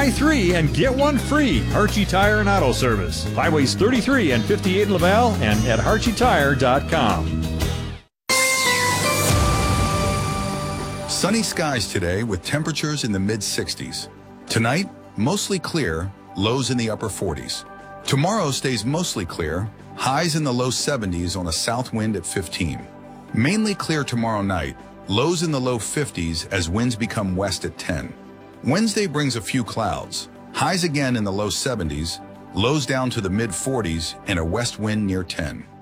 Buy 3 and get 1 free. Archie Tire and Auto Service. Highways 33 and 58 in Laval and at archietire.com. Sunny skies today with temperatures in the mid-60s. Tonight, mostly clear, lows in the upper 40s. Tomorrow stays mostly clear, highs in the low 70s on a south wind at 15. Mainly clear tomorrow night, lows in the low 50s as winds become west at 10. Wednesday brings a few clouds, highs again in the low 70s, lows down to the mid 40s and a west wind near 10.